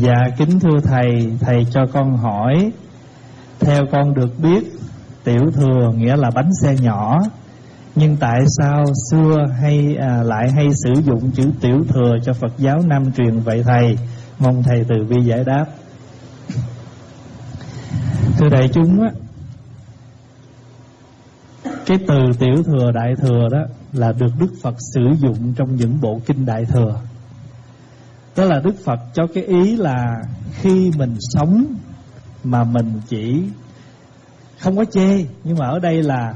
Dạ kính thưa thầy, thầy cho con hỏi, theo con được biết tiểu thừa nghĩa là bánh xe nhỏ, nhưng tại sao xưa lại hay sử dụng chữ tiểu thừa cho Phật giáo Nam truyền vậy thầy? Mong thầy từ bi giải đáp. Thưa đại chúng á, cái từ tiểu thừa đại thừa đó là được Đức Phật sử dụng trong những bộ kinh đại thừa. Đó là Đức Phật cho cái ý là khi mình sống mà mình chỉ không có chê, nhưng mà ở đây là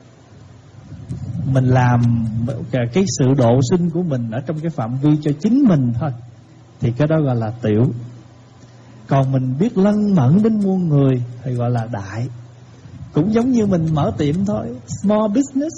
mình làm cái sự độ sinh của mình ở trong cái phạm vi cho chính mình thôi, thì cái đó gọi là tiểu. Còn mình biết lân mẫn đến muôn người thì gọi là đại. Cũng giống như mình mở tiệm thôi, small business,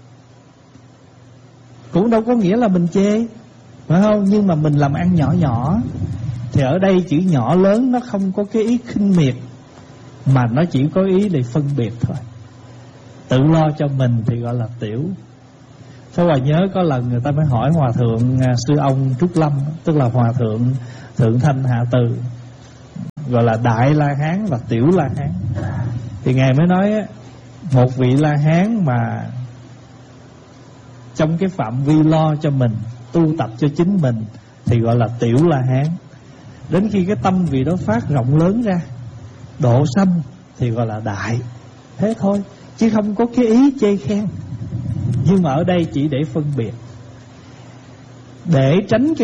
cũng đâu có nghĩa là mình chê, phải không? Nhưng mà mình làm ăn nhỏ nhỏ, thì ở đây chữ nhỏ lớn nó không có cái ý khinh miệt, mà nó chỉ có ý để phân biệt thôi. Tự lo cho mình thì gọi là tiểu. Pháp Hòa nhớ có lần người ta mới hỏi Hòa thượng sư ông Trúc Lâm, tức là Hòa thượng Thượng Thanh Hạ Từ, gọi là Đại La Hán và Tiểu La Hán. Thì Ngài mới nói một vị La Hán mà trong cái phạm vi lo cho mình, tu tập cho chính mình thì gọi là Tiểu La Hán. Đến khi cái tâm vị đó phát rộng lớn ra, độ sanh thì gọi là đại. Thế thôi, chứ không có cái ý chê khen. Nhưng mà ở đây chỉ để phân biệt, để tránh